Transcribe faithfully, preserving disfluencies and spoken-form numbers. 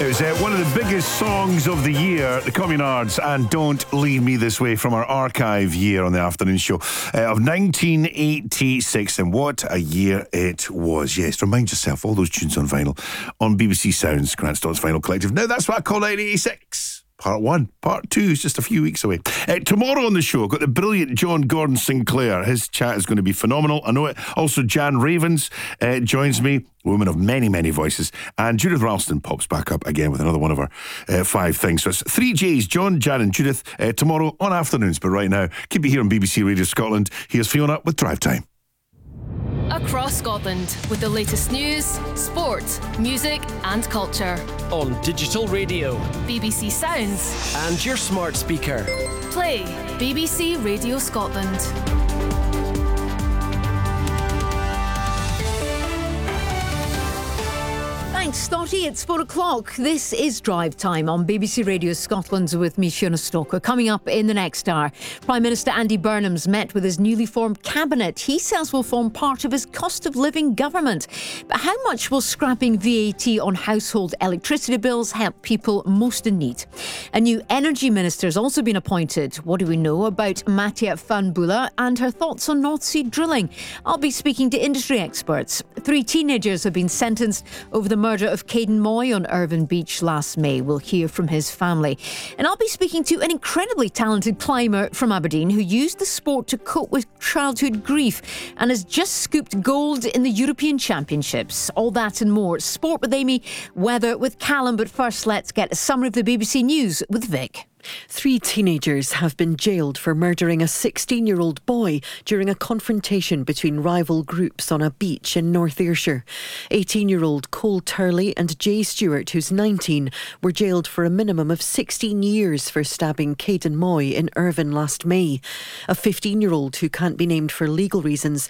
It was uh, one of the biggest songs of the year, the Communards, and Don't Leave Me This Way from our archive year on the afternoon show uh, of nineteen eighty-six. And what a year it was. Yes, remind yourself, all those tunes on vinyl on B B C Sounds, Grant Stott's Vinyl Collective. Now, that's what I call nineteen eighty-six. Part one. Part two is just a few weeks away. Uh, tomorrow on the show, I've got the brilliant John Gordon Sinclair. His chat is going to be phenomenal. I know it. Also, Jan Ravens uh, joins me, woman of many, many voices. And Judith Ralston pops back up again with another one of her uh, five things. So it's three J's, John, Jan and Judith, uh, tomorrow on afternoons. But right now, keep it here on B B C Radio Scotland. Here's Fiona with Drive Time. Across Scotland with the latest news, sport, music and culture. On digital radio, B B C Sounds and your smart speaker. Play B B C Radio Scotland. Thanks, Stotty. It's four o'clock. This is Drive Time on B B C Radio Scotland with me, Fiona Stoker. Coming up in the next hour, Prime Minister Andy Burnham's met with his newly formed cabinet. He says will form part of his cost of living government. But how much will scrapping V A T on household electricity bills help people most in need? A new energy minister has also been appointed. What do we know about Mattia Fanbula and her thoughts on North Sea drilling? I'll be speaking to industry experts. Three teenagers have been sentenced over the murder of Caden Moy on Irvine Beach last May. We'll hear from his family. And I'll be speaking to an incredibly talented climber from Aberdeen who used the sport to cope with childhood grief and has just scooped gold in the European Championships. All that and more. Sport with Amy, weather with Callum. But first, let's get a summary of the B B C News with Vic. Three teenagers have been jailed for murdering a sixteen-year-old boy during a confrontation between rival groups on a beach in North Ayrshire. eighteen-year-old Cole Turley and Jay Stewart, who's nineteen, were jailed for a minimum of sixteen years for stabbing Caden Moy in Irvine last May. A fifteen-year-old who can't be named for legal reasons